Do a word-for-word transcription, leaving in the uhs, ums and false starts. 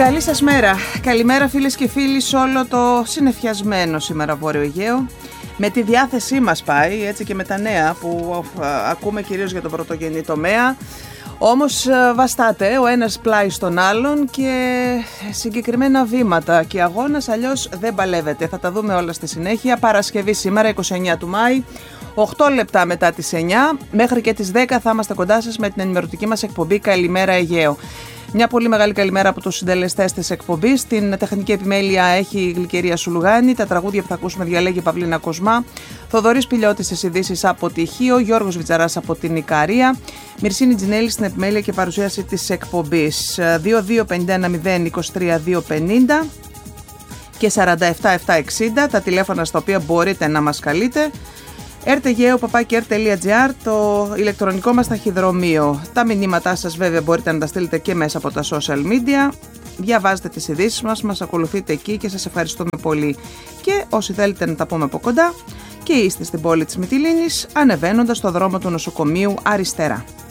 Καλή σας μέρα. Καλημέρα φίλες και φίλοι σε όλο το συννεφιασμένο σήμερα Βόρειο Αιγαίο. Με τη διάθεσή μας πάει, έτσι και με τα νέα που ακούμε κυρίως για τον πρωτογενή τομέα. Όμως βαστάτε ο ένας πλάι στον άλλον και συγκεκριμένα βήματα και αγώνας, αλλιώς δεν παλεύετε. Θα τα δούμε όλα στη συνέχεια. Παρασκευή σήμερα είκοσι εννέα του Μάη, οκτώ λεπτά μετά τις εννιά, μέχρι και τις δέκα θα είμαστε κοντά σας με την ενημερωτική μας εκπομπή Καλημέρα Αιγαίο. Μια πολύ μεγάλη καλημέρα από τους συντελεστές της εκπομπής. Την τεχνική επιμέλεια έχει η Γλυκερία Σουλουγάνη. Τα τραγούδια που θα ακούσουμε διαλέγει η Παυλίνα Κοσμά. Θοδωρής Πηλιώτης στις ειδήσεις από τη Χίο. Γιώργος Βιτζαράς από την Ικαρία. Μυρσίνη Τζινέλη στην επιμέλεια και παρουσίαση της εκπομπής. δύο δύο πέντε ένα μηδέν είκοσι τρία δύο πενήντα και σαράντα επτά επτακόσια εξήντα τα τηλέφωνα στα οποία μπορείτε να μας καλείτε. ερτεγέο παπάκι ερ τελεία τζι άρ, το ηλεκτρονικό μας ταχυδρομείο. Τα μηνύματά σας βέβαια μπορείτε να τα στείλετε και μέσα από τα social media. Διαβάζετε τις ειδήσεις μας, μας ακολουθείτε εκεί και σας ευχαριστούμε πολύ. Και όσοι θέλετε να τα πούμε από κοντά και είστε στην πόλη της Μυτιλήνης, ανεβαίνοντας στο δρόμο του νοσοκομείου αριστερά.